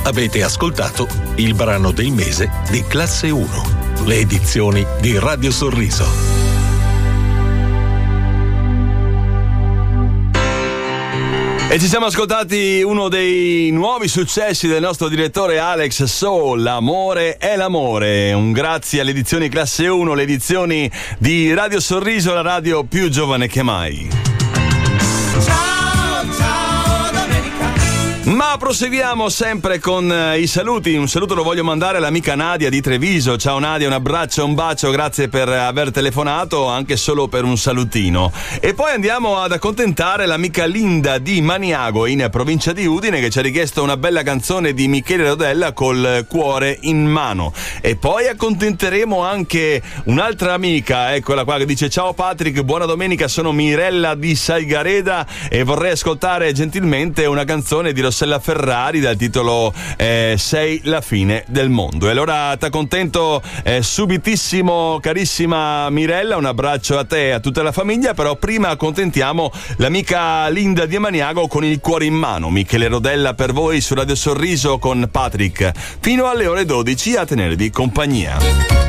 Avete ascoltato il brano del mese di Classe 1, le edizioni di Radio Sorriso. E ci siamo ascoltati uno dei nuovi successi del nostro direttore Alex So, L'amore è l'amore. Un grazie alle edizioni Classe 1, le edizioni di Radio Sorriso, la radio più giovane che mai. Ma proseguiamo sempre con i saluti. Un saluto lo voglio mandare all'amica Nadia di Treviso. Ciao Nadia, un abbraccio, un bacio, grazie per aver telefonato, anche solo per un salutino. E poi andiamo ad accontentare l'amica Linda di Maniago, in provincia di Udine, che ci ha richiesto una bella canzone di Michele Rodella, Col cuore in mano. E poi accontenteremo anche un'altra amica, eccola qua, che dice: ciao Patrick, buona domenica, sono Mirella di Saigareda e vorrei ascoltare gentilmente una canzone di Rossella Ferrari dal titolo Sei la fine del mondo. E allora t'accontento subitissimo, carissima Mirella, un abbraccio a te e a tutta la famiglia. Però prima accontentiamo l'amica Linda di Maniago con Il cuore in mano. Michele Rodella per voi su Radio Sorriso con Patrick fino alle ore 12 a tenervi compagnia.